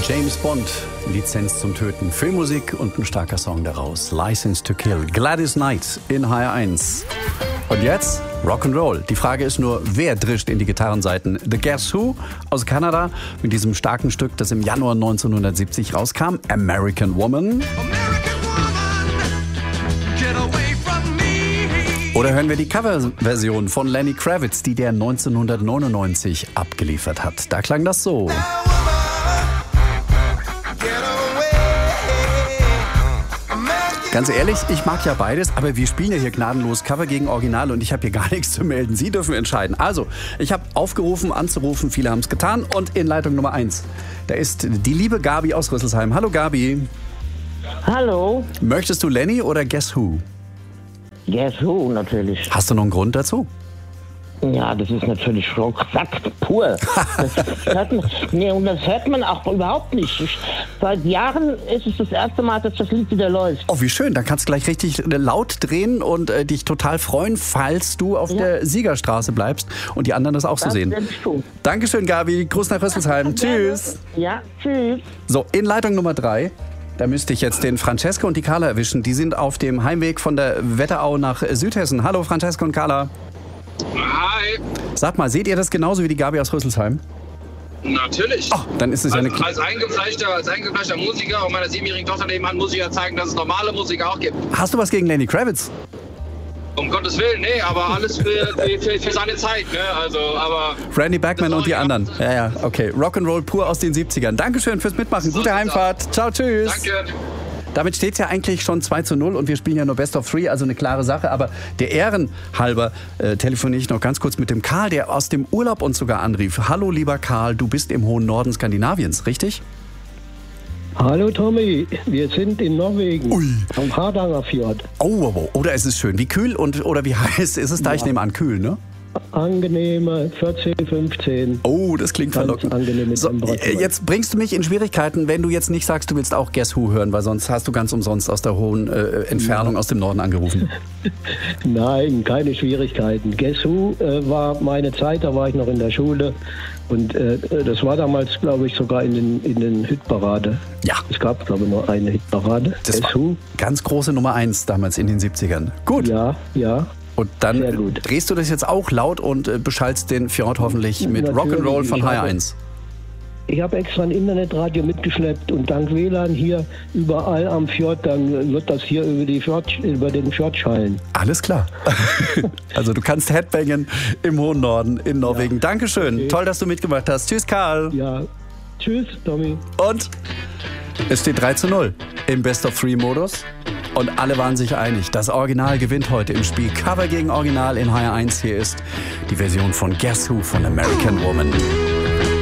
James Bond, Lizenz zum Töten, Filmmusik und ein starker Song daraus. License to Kill, Gladys Knight in HR1. Und jetzt Rock'n'Roll. Die Frage ist nur, wer drischt in die Gitarrenseiten? The Guess Who aus Kanada mit diesem starken Stück, das im Januar 1970 rauskam, American Woman. Oder hören wir die Coverversion von Lenny Kravitz, die der 1999 abgeliefert hat. Da klang das so. Ganz ehrlich, ich mag ja beides, aber wir spielen ja hier gnadenlos Cover gegen Original und ich habe hier gar nichts zu melden. Sie dürfen entscheiden. Also, ich habe aufgerufen, anzurufen, viele haben es getan und in Leitung Nummer 1, da ist die liebe Gabi aus Rüsselsheim. Hallo Gabi. Hallo. Möchtest du Lenny oder Guess Who? Guess Who, natürlich. Hast du noch einen Grund dazu? Ja, das ist natürlich Rock pur. Und das hört man auch überhaupt nicht. Seit Jahren ist es das erste Mal, dass das Lied wieder läuft. Oh, wie schön. Dann kannst du gleich richtig laut drehen und dich total freuen, falls du auf der Siegerstraße bleibst und die anderen das auch so sehen. Dankeschön, Gabi. Gruß nach Rüsselsheim. Tschüss. Ja, tschüss. So, in Leitung Nummer 3. Da müsste ich jetzt den Francesco und die Carla erwischen. Die sind auf dem Heimweg von der Wetterau nach Südhessen. Hallo Francesco und Carla. Hi. Sag mal, seht ihr das genauso wie die Gabi aus Rüsselsheim? Natürlich. Oh, dann ist es ja eine... Als eingefleischter Musiker und meiner 7-jährigen Tochter nebenan muss ich ja zeigen, dass es normale Musik auch gibt. Hast du was gegen Lenny Kravitz? Um Gottes Willen, nee, aber alles für seine Zeit, ne? Also, aber... Randy Bachman und die anderen. Ja, okay. Rock'n'Roll pur aus den 70ern. Dankeschön fürs Mitmachen. Gute Heimfahrt. Ciao, tschüss. Danke. Damit steht es ja eigentlich schon 2:0 und wir spielen ja nur Best of 3, also eine klare Sache. Aber der Ehren halber telefoniere ich noch ganz kurz mit dem Karl, der aus dem Urlaub uns sogar anrief. Hallo lieber Karl, du bist im hohen Norden Skandinaviens, richtig? Hallo Tommy, wir sind in Norwegen, am Hardangerfjord. Oh, oder ist es schön. Wie kühl oder wie heiß ist es da? Ja. Ich nehme an, kühl, ne? Angenehme 14, 15. Oh, das klingt verlockend. So, jetzt bringst du mich in Schwierigkeiten, wenn du jetzt nicht sagst, du willst auch Guess Who hören, weil sonst hast du ganz umsonst aus der hohen Entfernung aus dem Norden angerufen. Nein, keine Schwierigkeiten. Guess Who war meine Zeit, da war ich noch in der Schule. Und das war damals, glaube ich, sogar in den Hitparade. Ja. Es gab, glaube ich, nur eine Hitparade. Das war ganz große Nummer 1 damals in den 70ern. Gut. Ja. Und dann drehst du das jetzt auch laut und beschallst den Fjord hoffentlich mit Rock'n'Roll von HR1. Ich habe extra ein Internetradio mitgeschleppt und dank WLAN hier überall am Fjord, dann wird das hier über den Fjord schallen. Alles klar. Also du kannst Headbangen im hohen Norden in Norwegen. Ja. Dankeschön. Okay. Toll, dass du mitgemacht hast. Tschüss, Karl. Ja. Tschüss, Tommy. Und es steht 3:0 im Best-of-3-Modus. Und alle waren sich einig, das Original gewinnt heute im Spiel. Cover gegen Original in HR1. Hier ist die Version von Guess Who von American Woman.